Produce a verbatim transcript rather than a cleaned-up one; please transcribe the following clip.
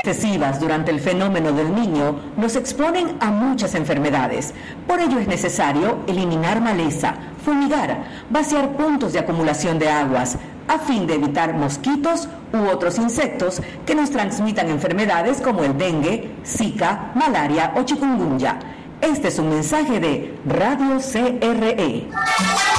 excesivas durante el fenómeno del Niño nos exponen a muchas enfermedades. Por ello es necesario eliminar maleza, fumigar, vaciar puntos de acumulación de aguas, a fin de evitar mosquitos u otros insectos que nos transmitan enfermedades como el dengue, zika, malaria o chikungunya. Este es un mensaje de Radio C R E.